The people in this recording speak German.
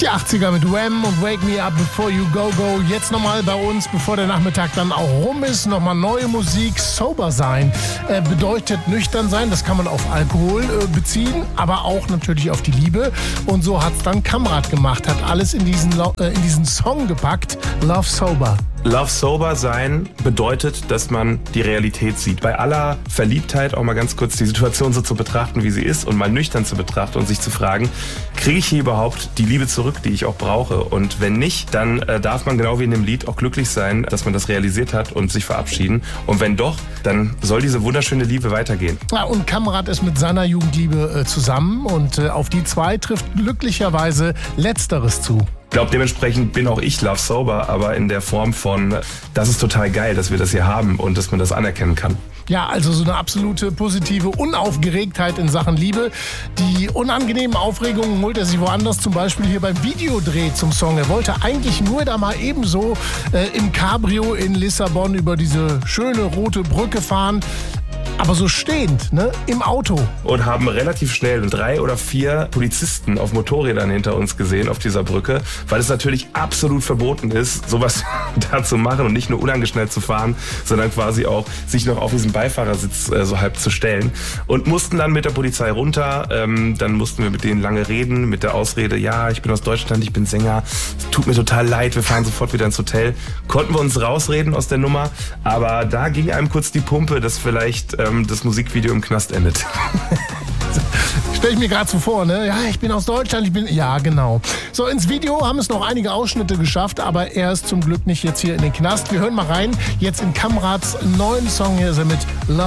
Die 80er mit Wham und Wake Me Up Before You Go Go. Jetzt nochmal bei uns, bevor der Nachmittag dann auch rum ist, nochmal neue Musik. Sober sein bedeutet nüchtern sein. Das kann man auf Alkohol beziehen, aber auch natürlich auf die Liebe. Und so hat es dann Kamrat gemacht, hat alles in diesen Song gepackt. Love Sober. Love Sober sein bedeutet, dass man die Realität sieht. Bei aller Verliebtheit auch mal ganz kurz die Situation so zu betrachten, wie sie ist und mal nüchtern zu betrachten und sich zu fragen, kriege ich hier überhaupt die Liebe zurück, die ich auch brauche? Und wenn nicht, dann darf man genau wie in dem Lied auch glücklich sein, dass man das realisiert hat und sich verabschieden. Und wenn doch, dann soll diese wunderschöne Liebe weitergehen. Ja, und Kamrat ist mit seiner Jugendliebe zusammen und auf die zwei trifft glücklicherweise Letzteres zu. Ich glaube, dementsprechend bin auch ich Love Sober, aber in der Form von, das ist total geil, dass wir das hier haben und dass man das anerkennen kann. Ja, also so eine absolute positive Unaufgeregtheit in Sachen Liebe. Die unangenehmen Aufregungen holt er sich woanders, zum Beispiel hier beim Videodreh zum Song. Er wollte eigentlich nur da mal ebenso im Cabrio in Lissabon über diese schöne rote Brücke fahren. Aber so stehend, ne, im Auto. Und haben relativ schnell 3 oder 4 Polizisten auf Motorrädern hinter uns gesehen auf dieser Brücke, weil es natürlich absolut verboten ist, sowas da zu machen und nicht nur unangeschnallt zu fahren, sondern quasi auch sich noch auf diesen Beifahrersitz so halb zu stellen. Und mussten dann mit der Polizei runter, dann mussten wir mit denen lange reden, mit der Ausrede, ja, ich bin aus Deutschland, ich bin Sänger, es tut mir total leid, wir fahren sofort wieder ins Hotel. Konnten wir uns rausreden aus der Nummer, aber da ging einem kurz die Pumpe, dass vielleicht das Musikvideo im Knast endet. Stell ich mir gerade so vor, ne? Ja, ich bin aus Deutschland, ja, genau. So, ins Video haben es noch einige Ausschnitte geschafft, aber er ist zum Glück nicht jetzt hier in den Knast. Wir hören mal rein, jetzt in Kamrats neuen Song, hier ist er mit Love